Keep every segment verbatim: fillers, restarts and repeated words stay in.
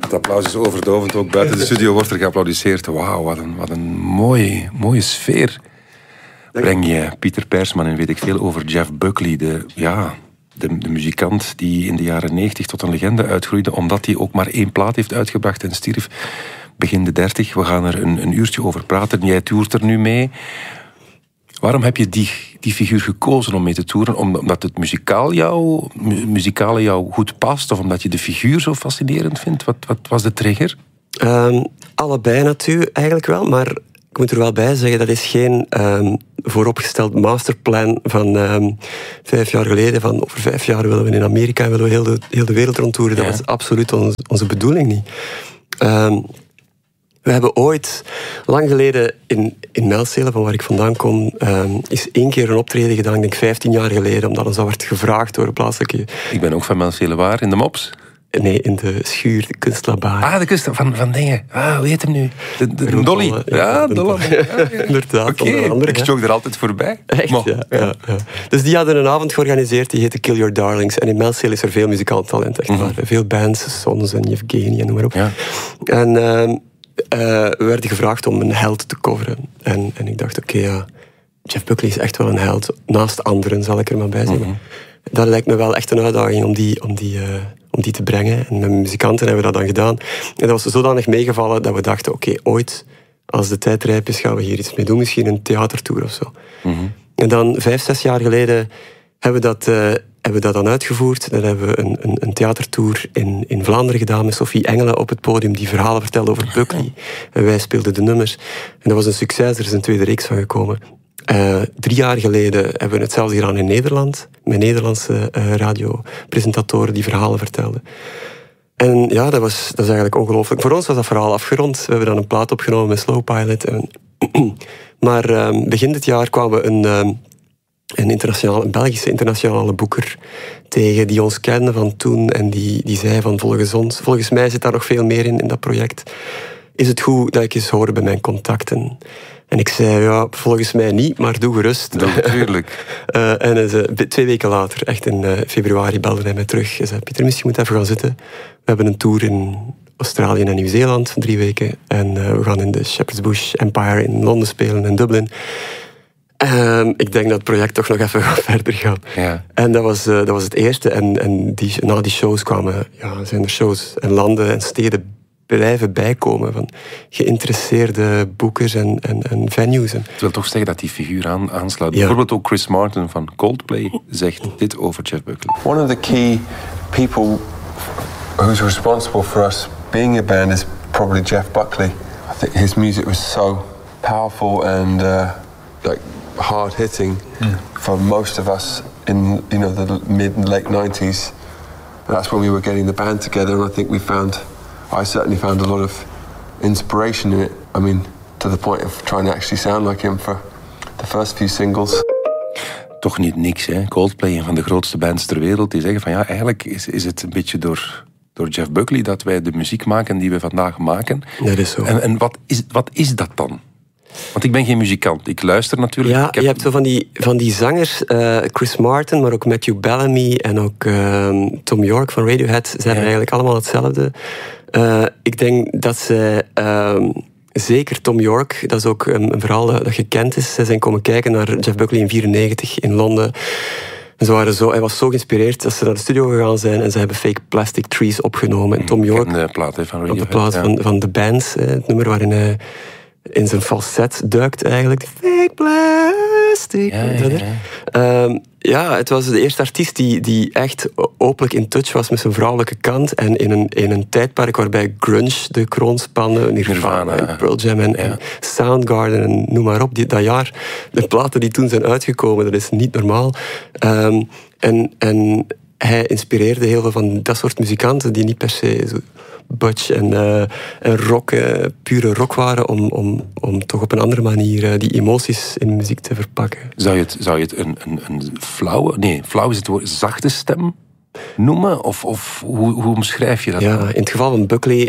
Het applaus is overdovend. Ook buiten de studio wordt er geapplaudisseerd. Wauw, wat een, wat een mooie, mooie sfeer. Breng je Pieter Persman en weet ik veel over Jeff Buckley, de, ja, de, de muzikant die in de jaren negentig tot een legende uitgroeide, omdat hij ook maar één plaat heeft uitgebracht en stierf begin de dertig. We gaan er een, een uurtje over praten. Jij toert er nu mee. Waarom heb je die, die figuur gekozen om mee te toeren? Omdat het muzikaal jou, mu- muzikale jou goed past? Of omdat je de figuur zo fascinerend vindt? Wat, wat was de trigger? Um, allebei natuurlijk eigenlijk wel, maar ik moet er wel bij zeggen, dat is geen um, vooropgesteld masterplan van um, vijf jaar geleden. Van over vijf jaar willen we in Amerika, willen we heel de, heel de wereld rondtoeren. Dat ja. was absoluut onze, onze bedoeling niet. Um, We hebben ooit, lang geleden, in, in Mijlstelen, van waar ik vandaan kom, um, is één keer een optreden gedaan, ik denk vijftien jaar geleden, omdat ons dat werd gevraagd door een plaatselijke... Ik ben ook van Mijlstelen, waar? In de Mops? Nee, in de schuur, de kunstlabaar. Ah, de kunst van, van dingen. Ah, hoe heet hem nu? De, de, de Dolly. Ja, ja Dolly. Inderdaad. Oké, okay, ik jog er altijd voorbij. Echt, maar, ja, ja, ja. Dus die hadden een avond georganiseerd, die heette Kill Your Darlings. En in Mijlstelen is er veel muzikaal talent, echt waar. Mm-hmm. Veel bands, Sons en Yevgeny en noem maar op. Ja. En... Uh, Uh, we werden gevraagd om een held te coveren. En, en ik dacht, oké, okay, ja, Jeff Buckley is echt wel een held. Naast anderen, zal ik er maar bij zeggen. Mm-hmm. Dat lijkt me wel echt een uitdaging om die, om die, uh, om die te brengen. En met muzikanten hebben we dat dan gedaan. En dat was zodanig meegevallen dat we dachten, oké, okay, ooit, als de tijd rijp is, gaan we hier iets mee doen. Misschien een theatertour of zo. Mm-hmm. En dan, vijf, zes jaar geleden, hebben we dat... Uh, hebben we dat dan uitgevoerd. Dan hebben we een, een, een theatertour in, in Vlaanderen gedaan met Sophie Engelen op het podium die verhalen vertelde over Buckley. En wij speelden de nummers. En dat was een succes, er is een tweede reeks van gekomen. Uh, drie jaar geleden hebben we het zelfs gedaan in Nederland, met Nederlandse uh, radiopresentatoren die verhalen vertelden. En ja, dat, was, dat is eigenlijk ongelooflijk. Voor ons was dat verhaal afgerond. We hebben dan een plaat opgenomen met Slow Pilot. En maar uh, begin dit jaar kwamen we een... Uh, Een, internationale, een Belgische internationale boeker tegen die ons kende van toen en die, die zei van volgens ons, volgens mij zit daar nog veel meer in, in dat project. Is het goed dat ik eens hoor bij mijn contacten? En ik zei, ja, volgens mij niet, maar doe gerust. Natuurlijk. uh, en ze, twee weken later, echt in uh, februari, belde hij mij terug. Hij zei, Pieter, misschien moet even gaan zitten. We hebben een tour in Australië en Nieuw-Zeeland van drie weken. En uh, we gaan in de Shepherd's Bush Empire in Londen spelen, in Dublin. Um, ik denk dat het project toch nog even gaat verder gaan. Ja. En dat was, uh, dat was het eerste. En, en die, na die shows kwamen, ja, zijn er shows en landen en steden blijven bijkomen van geïnteresseerde boekers en, en, en venues. En... Ik wil toch zeggen dat die figuur aan, aanslaat. Ja. Bijvoorbeeld ook Chris Martin van Coldplay zegt dit over Jeff Buckley. One of the key people who's responsible for us being a band is probably Jeff Buckley. I think his music was so powerful and uh, like hard hitting mm. for most of us in you know the mid and late nineties. That's when we were getting the band together, and I think we found, I certainly found a lot of inspiration in it. I mean, to the point of trying to actually sound like him for the first few singles. Toch niet niks, hè? Coldplay, een van de grootste bands ter wereld, die zeggen van ja, eigenlijk is, is het een beetje door, door Jeff Buckley dat wij de muziek maken die we vandaag maken. Dat is zo. En, en wat, is, wat is dat dan? Want ik ben geen muzikant. Ik luister natuurlijk. Ja, ik heb... je hebt zo van die, van die zangers, uh, Chris Martin, maar ook Matthew Bellamy en ook uh, Tom York van Radiohead. Ze hebben ja. eigenlijk allemaal hetzelfde. Uh, ik denk dat ze... Uh, zeker Tom York, dat is ook een, een verhaal dat, dat gekend is. Ze zijn komen kijken naar Jeff Buckley in vierennegentig in Londen. En ze waren zo, hij was zo geïnspireerd dat ze naar de studio gegaan zijn en ze hebben Fake Plastic Trees opgenomen. En Tom York, de plaat, van Radiohead, op de plaat ja. van, van The Bands, het nummer waarin hij in zijn falset duikt eigenlijk. Fake plastic. Ja, ja, ja. Um, ja, het was de eerste artiest die, die echt openlijk in touch was met zijn vrouwelijke kant. En in een, in een tijdperk waarbij grunge de kroon spande, Nirvana, Nirvana en Pearl Jam en, ja. en Soundgarden en noem maar op. Die, dat jaar, de platen die toen zijn uitgekomen, dat is niet normaal. Um, en, en hij inspireerde heel veel van dat soort muzikanten die niet per se zo butch en, uh, en rock, uh, pure rock waren, om, om, om toch op een andere manier uh, die emoties in muziek te verpakken. Zou je het, zou je het een, een, een flauwe, nee, flauw is het woord, zachte stem noemen? Of, of hoe, hoe omschrijf je dat? Ja, dan? in het geval van Buckley,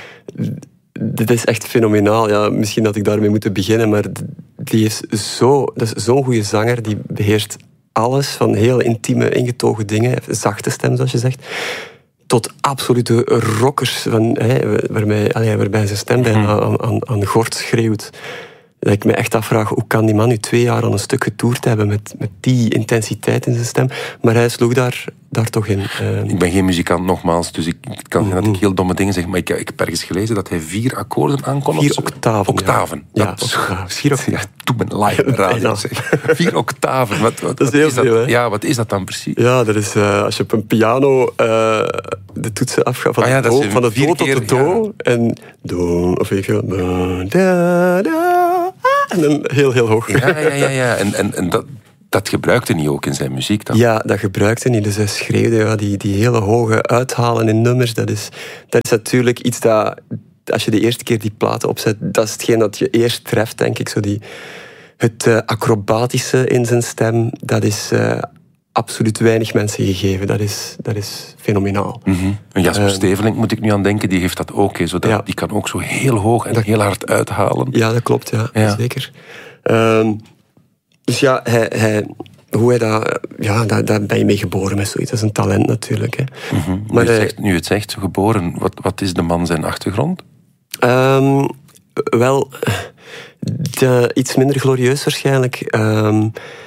dit is echt fenomenaal. Ja, misschien had ik daarmee moeten beginnen, maar die is zo, dat is zo'n goede zanger, die beheerst alles, van heel intieme, ingetogen dingen, zachte stem, zoals je zegt, tot absolute rockers, van, hè, waarbij, allee, waarbij zijn stem bijna aan, aan, aan gort schreeuwt. Dat ik me echt afvraag, hoe kan die man nu twee jaar aan een stuk getoerd hebben met, met die intensiteit in zijn stem? Maar hij sloeg daar, daar toch in. Uh, ik ben geen muzikant, nogmaals, dus ik het kan mm-hmm. dat ik heel domme dingen zeg, maar ik, ik heb ergens gelezen dat hij vier akkoorden aankon. Vier octaven. Octaven. Ja, dat, ja, octaven. Vier octaven. Ja, doe me live radio, zeg. Vier octaven. Wat, wat, dat is heel veel, dat? Ja, wat is dat dan precies? Ja, dat is uh, als je op een piano uh, de toetsen afgaat van, ah, ja, de, do, van de do tot de do. Ja. En do, of weet je wel, da, da, en dan heel, heel hoog. Ja, ja, ja. ja. En, en, en dat, dat gebruikte hij ook in zijn muziek dan? Ja, dat gebruikte hij. Dus hij schreeuwde, ja, die, die hele hoge uithalen in nummers. Dat is, dat is natuurlijk iets dat, als je de eerste keer die platen opzet, dat is hetgeen dat je eerst treft, denk ik. Zo die, het uh, acrobatische in zijn stem, dat is uh, absoluut weinig mensen gegeven. Dat is, dat is fenomenaal. Mm-hmm. En Jasper uh, Stevelink moet ik nu aan denken, die heeft dat ook. He, zodat, ja. Die kan ook zo heel hoog en dat, heel hard uithalen. Ja, dat klopt, ja, ja. Zeker. Um, dus ja, hij, hij, hoe hij dat... Ja, daar, daar ben je mee geboren met zoiets. Dat is een talent natuurlijk. Hè. Mm-hmm. Maar nu, hij, zegt, nu het zegt, geboren, wat, wat is de man zijn achtergrond? Um, wel, de, iets minder glorieus waarschijnlijk. Um,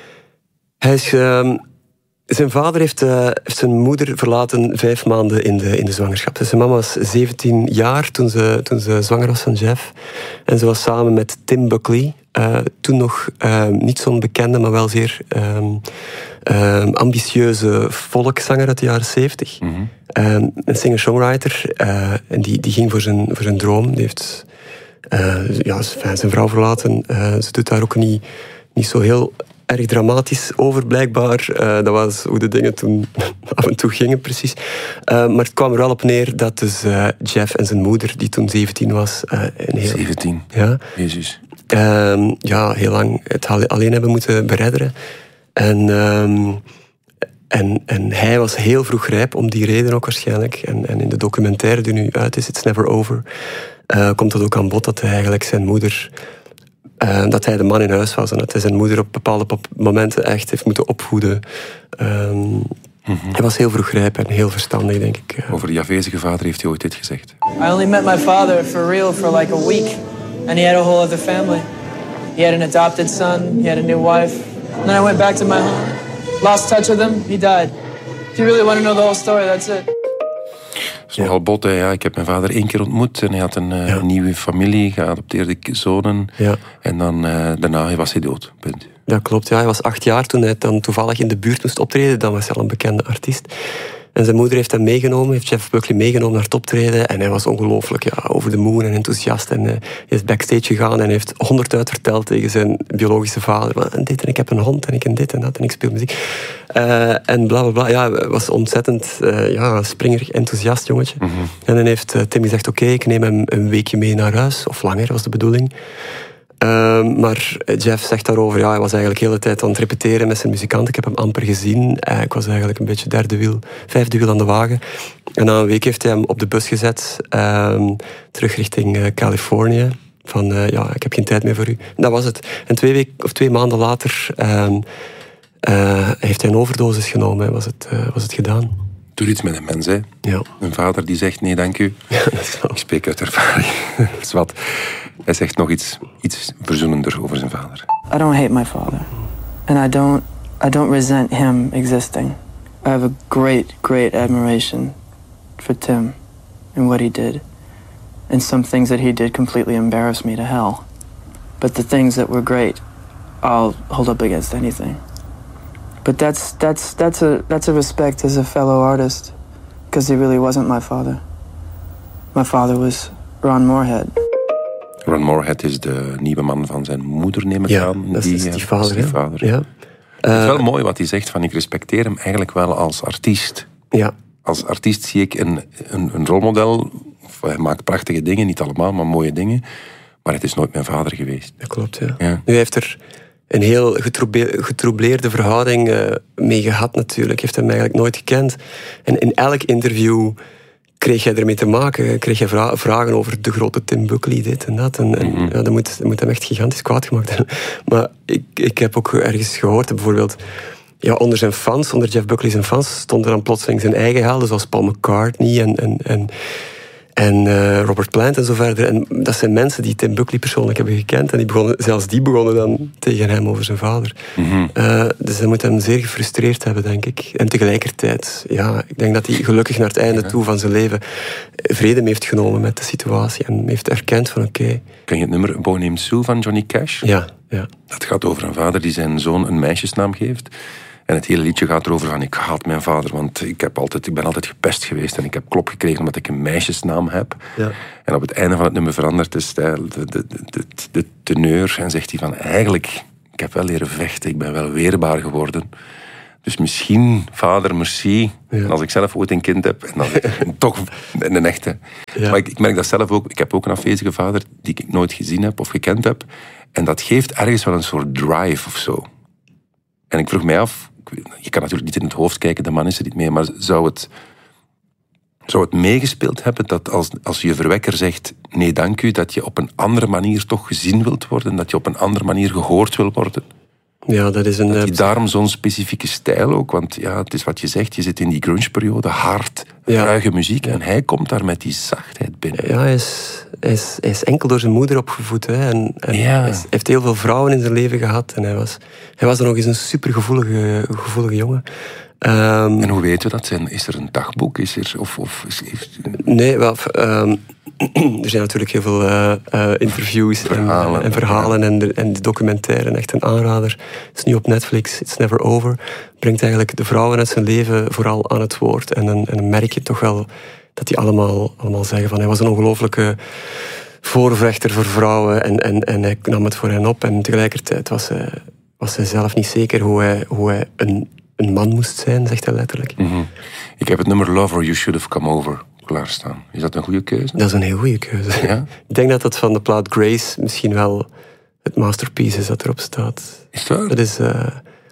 hij is... Um, Zijn vader heeft, uh, heeft zijn moeder verlaten vijf maanden in de, in de zwangerschap. Dus zijn mama was zeventien jaar toen ze, toen ze zwanger was van Jeff. En ze was samen met Tim Buckley, uh, toen nog uh, niet zo'n bekende, maar wel zeer um, um, ambitieuze volkszanger uit de jaren zeventig. Mm-hmm. Um, een singer-songwriter. Uh, en die, die ging voor zijn, voor zijn droom. Die heeft uh, ja, zijn vrouw verlaten. Uh, ze doet daar ook niet, niet zo heel... erg dramatisch over, blijkbaar. Uh, dat was hoe de dingen toen af en toe gingen, precies. Uh, maar het kwam er wel op neer dat dus uh, Jeff en zijn moeder, die toen zeventien was... Uh, een heel, zeventien? Ja. Jezus. Uh, ja, heel lang het alleen hebben moeten beredderen. En, um, en, en hij was heel vroeg rijp, om die reden ook waarschijnlijk. En, en in de documentaire die nu uit is, It's Never Over, uh, komt het ook aan bod dat hij eigenlijk zijn moeder... Uh, dat hij de man in huis was en dat hij zijn moeder op bepaalde pop- momenten echt heeft moeten opvoeden. Um, mm-hmm. Hij was heel vroeg rijp en heel verstandig, denk ik. Uh. Over die afwezige vader heeft hij ooit dit gezegd. I only met my father for real for like a week. And he had a whole other family. He had an adopted son, he had a new wife. And then I went back to my home. Lost touch with him, he died. If you really want to know the whole story, that's it. Dat is nogal bot, hè. Ja, ik heb mijn vader één keer ontmoet en hij had een, uh, ja. een nieuwe familie, geadopteerde zonen. Ja. En dan, uh, daarna was hij dood. Punt. Dat klopt, ja. Hij was acht jaar toen hij dan toevallig in de buurt moest optreden. Dan was hij al een bekende artiest. En zijn moeder heeft hem meegenomen, heeft Jeff Buckley meegenomen naar het optreden. En hij was ongelooflijk ja, over de moon en enthousiast. En uh, hij is backstage gegaan en heeft honderd uit verteld tegen zijn biologische vader. En dit en ik heb een hond en ik en dit en dat en ik speel muziek. Uh, en bla bla bla. Ja, hij was ontzettend uh, ja, springerig, enthousiast jongetje. Mm-hmm. En dan heeft uh, Tim gezegd, oké, okay, ik neem hem een weekje mee naar huis. Of langer, was de bedoeling. Uh, maar Jeff zegt daarover, ja, hij was eigenlijk de hele tijd aan het repeteren met zijn muzikanten. Ik heb hem amper gezien. Uh, ik was eigenlijk een beetje derde wiel, vijfde wiel aan de wagen. En na een week heeft hij hem op de bus gezet, uh, terug richting uh, Californië. Van, uh, ja, ik heb geen tijd meer voor u. En dat was het. En twee, week, of twee maanden later uh, uh, heeft hij een overdosis genomen en was het, uh, was het gedaan. Doe iets met een mens, hè. Ja. Een vader die zegt, nee, dank u. Ja, ik spreek uit ervaring. Dat is wat. Hij zegt nog iets, iets verzoenender over zijn vader. I don't hate my father. And I don't, I don't resent him existing. I have a great, great admiration for Tim and what he did. And some things that he did completely embarrassed me to hell. But the things that were great, I'll hold up against anything. But that's that's that's a that's a respect as a fellow artist, because he really wasn't my father. My father was Ron Moorhead. Ron Moorhead is de nieuwe man van zijn moeder, neem ik ja, aan. Dat die, is die vader. die vader. Ja. Het is wel uh, mooi wat hij zegt, van ik respecteer hem eigenlijk wel als artiest. Ja. Als artiest zie ik een, een, een rolmodel. Hij maakt prachtige dingen, niet allemaal, maar mooie dingen. Maar het is nooit mijn vader geweest. Dat klopt, ja. ja. Nu heeft er een heel getroubleerde verhouding uh, mee gehad natuurlijk. Heeft hem eigenlijk nooit gekend. En in elk interview kreeg jij ermee te maken. Kreeg je vra- vragen over de grote Tim Buckley, dit en dat. En, en mm-hmm. ja, dat, moet, dat moet hem echt gigantisch kwaad gemaakt hebben. Maar ik, ik heb ook ergens gehoord, bijvoorbeeld... ja, onder zijn fans, onder Jeff Buckley zijn fans, stonden dan plotseling zijn eigen helden, zoals Paul McCartney en, en, en, en uh, Robert Plant en zo verder. En dat zijn mensen die Tim Buckley persoonlijk hebben gekend. En die begonnen, zelfs die begonnen dan tegen hem over zijn vader. Mm-hmm. Uh, dus dat moet hem zeer gefrustreerd hebben, denk ik. En tegelijkertijd, ja, ik denk dat hij gelukkig naar het einde toe van zijn leven vrede mee heeft genomen met de situatie. En heeft erkend van oké. Okay. Ken je het nummer Boy Named Sue van Johnny Cash? Ja, ja. Dat gaat over een vader die zijn zoon een meisjesnaam geeft. En het hele liedje gaat erover van, ik haat mijn vader, want ik, heb altijd, ik ben altijd gepest geweest en ik heb klop gekregen omdat ik een meisjesnaam heb. Ja. En op het einde van het nummer verandert de stijl, de, de, de, de teneur, en zegt hij van, eigenlijk, ik heb wel leren vechten, ik ben wel weerbaar geworden. Dus misschien, vader, merci. Ja. En als ik zelf ooit een kind heb, en dan toch een, een echte. Ja. Maar ik, ik merk dat zelf ook, ik heb ook een afwezige vader die ik nooit gezien heb of gekend heb. En dat geeft ergens wel een soort drive of zo. En ik vroeg mij af, je kan natuurlijk niet in het hoofd kijken, de man is er niet mee, maar zou het, zou het meegespeeld hebben dat als, als je verwekker zegt, nee dank u, dat je op een andere manier toch gezien wilt worden, dat je op een andere manier gehoord wil worden? Ja, dat is een... Dat je daarom zo'n specifieke stijl ook, want ja, het is wat je zegt, je zit in die grunge-periode, hard, ja. ruige muziek, en hij komt daar met die zachtheid binnen. Ja, hij is, hij is, hij is enkel door zijn moeder opgevoed, hè, en, en ja. hij heeft heel veel vrouwen in zijn leven gehad, en hij was, hij was dan nog eens een supergevoelige gevoelige jongen. Um, en hoe weten we dat? Zijn, is er een dagboek? Is er, of, of, is, is... Nee, wel... Um, er zijn natuurlijk heel veel uh, uh, interviews verhalen, en, en verhalen ja. en, de, en de documentaire. Echt een aanrader. Het is nu op Netflix, It's Never Over. Brengt eigenlijk de vrouwen uit zijn leven vooral aan het woord. En dan, en dan merk je toch wel dat die allemaal, allemaal zeggen van hij was een ongelooflijke voorvechter voor vrouwen en, en, en hij nam het voor hen op. En tegelijkertijd was hij, was hij zelf niet zeker hoe hij, hoe hij een, een man moest zijn, zegt hij letterlijk. Mm-hmm. Ik heb het nummer Lover, You Should Have Come Over klaarstaan. Is dat een goede keuze? Dat is een heel goede keuze. Ja? Ik denk dat dat van de plaat Grace misschien wel het masterpiece is dat erop staat. Is het waar? Dat is... Uh,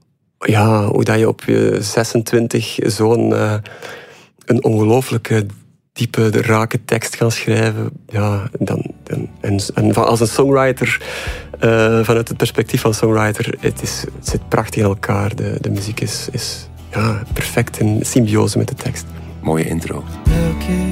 ja, hoe dat je op je zesentwintig zo'n uh, een ongelooflijke, diepe, rake tekst kan schrijven. Ja, dan, dan, en, en als een songwriter, uh, vanuit het perspectief van songwriter, het, is, het zit prachtig in elkaar. De, de muziek is, is ja, perfect in symbiose met de tekst. Mooie intro.